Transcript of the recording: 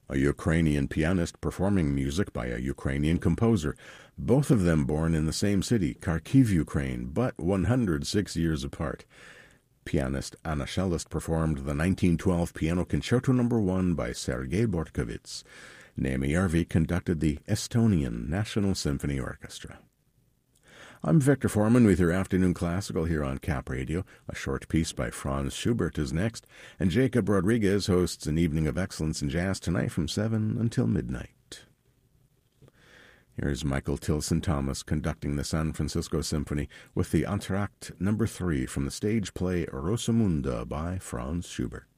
a Ukrainian pianist performing music by a Ukrainian composer, both of them born in the same city, Kharkiv, Ukraine, but 106 years apart. Pianist Anna Shellist performed the 1912 Piano Concerto No. 1 by Sergei Bortkovits. Naomi Yarvi conducted the Estonian National Symphony Orchestra. I'm Victor Foreman with your Afternoon Classical here on Cap Radio. A short piece by Franz Schubert is next, and Jacob Rodriguez hosts an evening of excellence in jazz tonight from 7 until midnight. Here's Michael Tilson Thomas conducting the San Francisco Symphony with the Entr'acte No. 3 from the stage play Rosamunda by Franz Schubert.